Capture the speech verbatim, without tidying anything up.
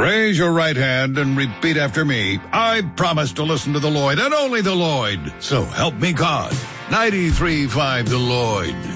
Raise your right hand and repeat after me. I promise to listen to the Lloyd and only the Lloyd. So help me God. ninety-three point five The Lloyd.